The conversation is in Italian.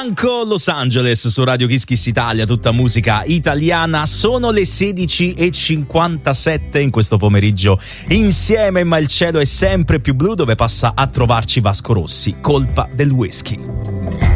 Franco, Los Angeles su Radio Kiss Kiss Italia, tutta musica italiana. Sono le 16:57 in questo pomeriggio insieme, ma il cielo è sempre più blu, dove passa a trovarci Vasco Rossi, colpa del whisky.